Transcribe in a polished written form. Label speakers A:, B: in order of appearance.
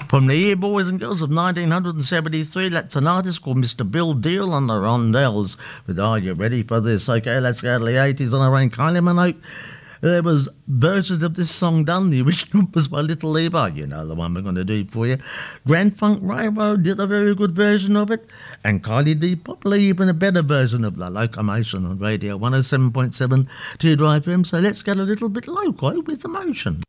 A: From the Year Boys and Girls of 1973, that's an artist called Mr. Bill Deal on the Rondells with Are You Ready for This? Okay, let's go to the 80s on our own Kylie Minogue. There was versions of this song done. The original was by Little Levi, you know, the one we're going to do for you. Grand Funk Railroad did a very good version of it. And Kylie D, probably even a better version of The Locomotion on Radio 107.7 2 Drive FM. So let's get a little bit local with emotion.